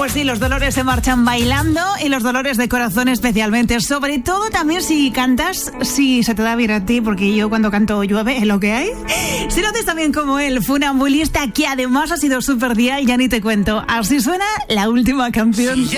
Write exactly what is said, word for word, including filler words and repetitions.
Pues sí, los dolores se marchan bailando y los dolores de corazón especialmente. Sobre todo también si cantas, si se te da bien a ti, porque yo cuando canto llueve, es lo que hay. Si lo haces también como él, funambulista, que además ha sido súper dial, ya ni te cuento. Así suena la última canción.